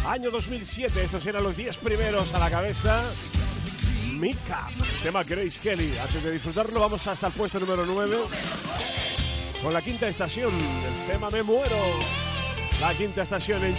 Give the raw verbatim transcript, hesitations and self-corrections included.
Año dos mil siete, estos eran los diez primeros a la cabeza. Mika, el tema Grace Kelly. Antes de disfrutarlo vamos hasta el puesto número nueve con la quinta estación, el tema Me Muero. La quinta estación en